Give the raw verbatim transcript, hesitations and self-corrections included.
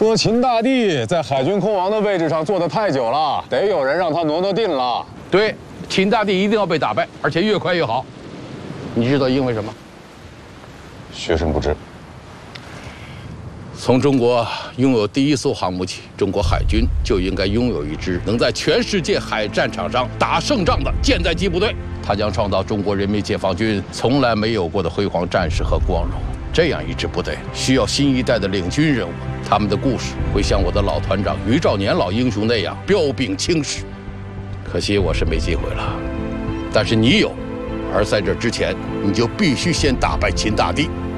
说秦大帝在海军空王的位置上坐得太久了，得有人让他挪挪腚了。 对，秦大帝一定要被打败，而且越快越好。你知道因为什么？ 学生不知。 从中国拥有第一艘航母起，中国海军就应该拥有一支能在全世界海战场上打胜仗的舰载机部队。它将创造中国人民解放军从来没有过的辉煌战士和光荣。这样一支部队需要新一代的领军人物，他们的故事会像我的老团长于兆年老英雄那样彪炳青史。可惜我是没机会了，但是你有，而在这之前，你就必须先打败秦大帝。